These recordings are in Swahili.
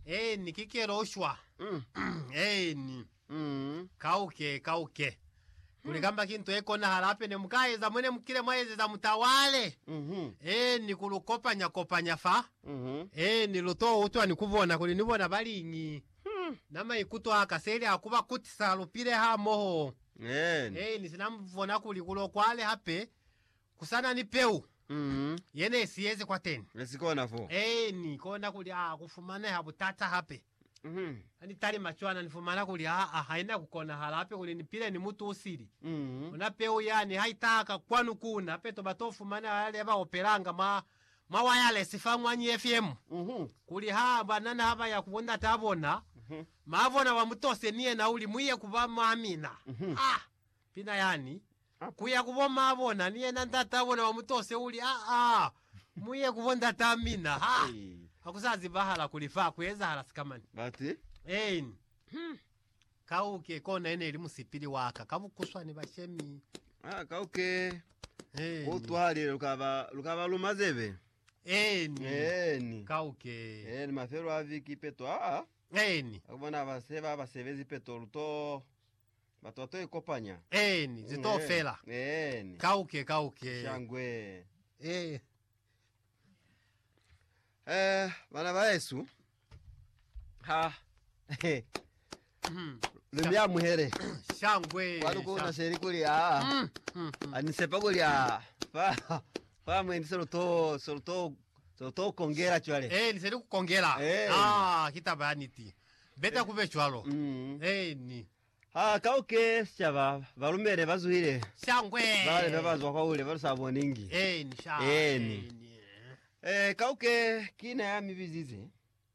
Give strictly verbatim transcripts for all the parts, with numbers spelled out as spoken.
Eh ni kikeroshwa. Mm. Eh ni. Mm. Kauke kauke. Kuligamba kintu eko na harape ne mukaiza mwene mukile mweze za mutawale. Mhm. Eh ni kulukopanya kopanya fa. Mhm. Eh ni luto utwa ni kuvona kuli nibona balinyi. Hmm. Nama ikuto akaseli akuba kutisa lupire ha moho. Eh. Eh ni sinamvona kuli kulo kwale hape. Kusana ni peu. Mhm. Yene siyeze kwa teni. Lesikona fo. Eh ni kona kuli ah kufumana habu tata hape. Mhm. Ani tali machwana nifumana kuli ah ah haina kukona halape kuli nipile ni mutu usiri. Mhm. Unapeu yani haitaka kwanu kuna peto batofu mana wale ba operanga ma ma wayale sifamwa nyi F M. Mhm. Kuli ha banana haba ya kubonda tabona. Mhm. Maavona wa mutose niye na uli muye kuba mamina. Mhm. Ah pina yani Ah. kuya kubo maavona niye nanda tabona wa mutose uli ah ah muye kubonda tamina ha. Hey. Hakusazi bahala kulifa kuweza hala sikamani. Bati? Eh. Hmm. Kauke kona ene ili musipili waka kabu kuswa ni bashemi. Ah, kauke. Eh. Otwali lukaba lukaba lumazebe. Eh ni. Eh ni. Kauke. Eh ni mafero aviki peto ah. Eh ni. Akubona abaseba abasebezi peto luto batoto ikopanya. Eh ni zito fela. Eh ni. Kauke kauke. Shangwe. Eh. Eh, bana ba Yesu. Ha. Hmm. Lumya muhere. Shangwe. Waluko na sheri kuli ah. Mm. Mm. Anisepa kuli ah. Fa. Fa mwendi soluto soluto soluto kongera chwale. Eh ni seri kukongela. Eh. Ah kitabaniti. Beta kube chwalo. Mm. Eh ni. Ha kauke chava balumere bazuhire. Shangwe. Bale babazwa kwa ule balusabo ningi. Eh ni sha. Eh, ni. Eh kauke kina ya mibizize.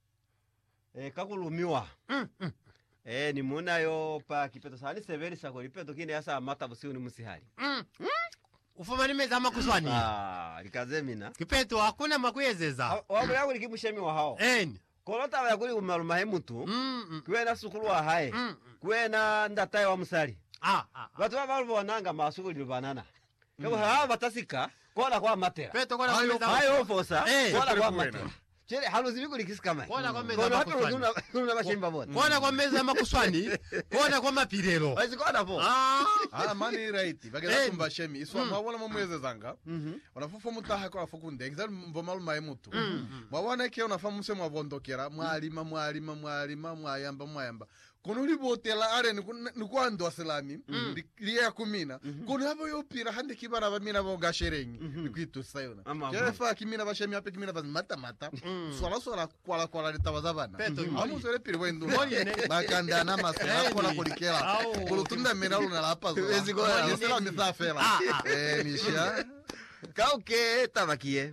Eh kakulumiwa. Mm. Mm. Eh ni muna yo pa kipeto sani severi sako lipeto kine yasa mata busiu ni musihari. Mm. Ufuma nimeza makuswani. Ah, likazemina. Kipeto hakuna makuyezeza. Wabula yangu likimushemi wa hao. Eh. Kolota wa yakuli umaluma hemutu. Mm. Mm. Kuena sukulu wa hae. Mm. Kuena ndataye wa musari. Ah ah. Watu wa balu wananga masukulu banana. Kama haa batasika kola kwa matera. Peto kona Hayo kumeza. hayo fosa Eh. kola kwa matera. Chere haluzi biko likisikama. Kona kwa meza Kola hapo makuswani. ununa ununa bashimba bona. Kona kwa meza makuswani. Kona kwa mapirero. Basi kola po. Ah. Ah mani right. Bageza kumba shemi. Iswa mwabona mweze zanga. Mhm. Wanafufa mutaha kwa fukunde. Exal mvomalu maemutu. Mwabona ke unafamu mse mwavondokera. Mwalima mwalima mwalima mwayamba mwayamba. Kono libotela are ni kwando aselami. Liya kumina. Kono habo yopira hande kibara bamina bogasherengi. Nikwitu sayona. Jefa kimina bashemi ape kimina bas mata mata. Swala swala kwala kwala litawazabana. Amu sore piri wendu. Bakanda na masela kola kulikela. Kulutunda mina luna lapa zo. Ezi kola. Nisela misafela. Eh nisha. Kauke tabakie.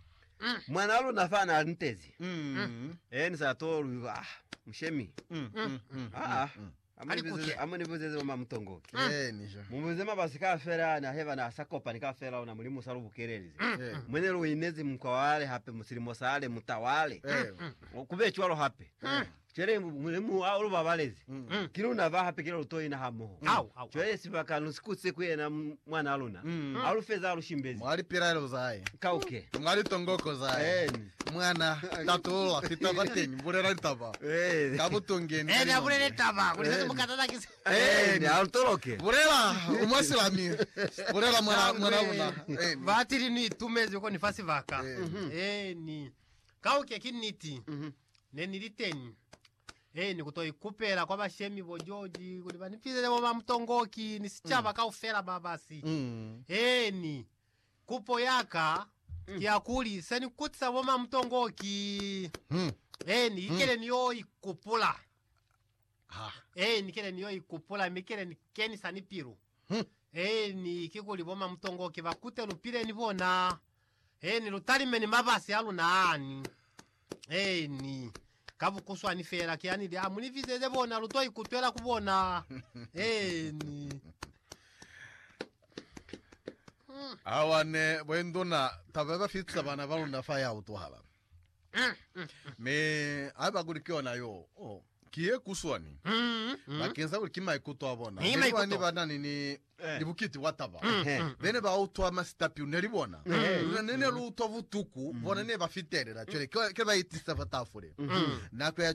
Mwanalu nafana ntezi. Mm. Eh nisa toru ah mshemi. Mm. Mm. Ah. Alikuke. Amani buzeze mama mtongo. Eh nisha. Mumuzema basika fera na heva na sakopa nika fera una mulimu sarubu kerelize. Eh. Mwene ruinezi mkwawale hape musirimo sale mutawale. Eh. Kube chwalo hape. Chere mulimu wa ulu babalezi. Kilo na va hape kilo utoi na hamo. Au au. Chere sibaka nusikutse kuye na mwana aluna. Alu feza alu shimbezi. Mwali piralo zae. Kauke. Mwali tongoko zae. Eh. Mwana tatola titabateni burera ntaba. Eh. Kabutongeni. Eh na burele taba. Burele mukatata kisi. Eh, ni altoroke. Burela umwasilami. Burela mwana mwana una. Eh. Batiri ni tumezi uko nifasi vaka. Eh ni. Kauke kiniti. Neni liteni. Eh ni kutoi kupera kwa bashemi bojoji kuli banifizele bo bamtongoki nisichaba kaufera babasi. Mm. Eh ni. Kupo yaka kia kuli seni kutsa bo mamtongoki. Mm. Eh ni ikele niyo ikupula. Ha. Eh ni kele niyo ikupula mikele ni keni sani piru. Hmm. Eh ni kikuli boma mtongoki bakute lupire ni bona. Eh ni lutalime ni mabasi alu naani. Eh ni kabu kuswa ni fera kiani dia muni vizeze bona lutoi kutwela kubona. Eh ni Awane bwendona tababa fitsa bana balunda faya utohala. Me aba kulikiona yo. Oh. Kie kuswani. Mm. Bakenza kuli kima ikuto abona. Kima ikuto. Ni bana nini libukiti wataba. Eh. Bene ba utwa mastapi unelibona. Nene lu utovu tuku bona ne bafiterera. Chele ke ba itisa batafure. Na kwa